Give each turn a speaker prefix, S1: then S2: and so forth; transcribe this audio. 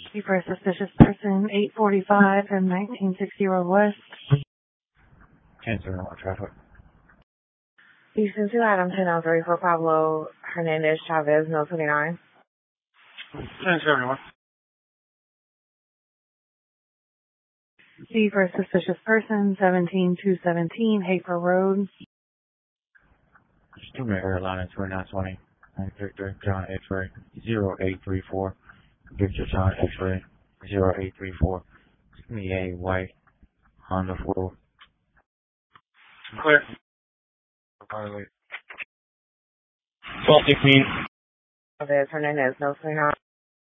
S1: For a suspicious person, 845 and 1960 Road West.
S2: 10-0 traffic.
S1: Houston 2 Adam 1003 for Pablo Hernandez Chavez, No 29.
S2: 10-71.
S1: C for a suspicious person, 17217 Hafer Road.
S2: Student Airline 2920. Victor John X-Ray 0834. Victor John X-Ray 0834. MEA White Honda Floor. Clear. Violate. 1216.
S1: Chavez Hernandez, No 29.